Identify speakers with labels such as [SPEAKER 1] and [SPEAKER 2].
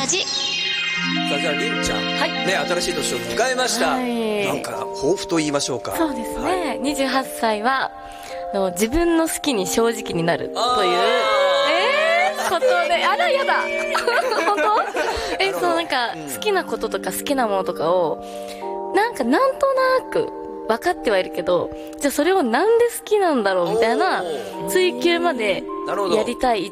[SPEAKER 1] ジ。
[SPEAKER 2] さあ、じゃあ、りんちゃん。
[SPEAKER 1] はい。
[SPEAKER 2] ね、新しい年を迎えました。
[SPEAKER 1] はい。
[SPEAKER 2] なんか、抱負と言いましょうか。
[SPEAKER 1] そうですね。
[SPEAKER 2] はい、
[SPEAKER 1] 28歳は、自分の好きに正直になるという、ことで、あら、やだ本当そう、なんか、好きなこととか好きなものとかを、なんとなく、分かってはいるけど、じゃあそれをなんで好きなんだろうみたいな追求までやりたい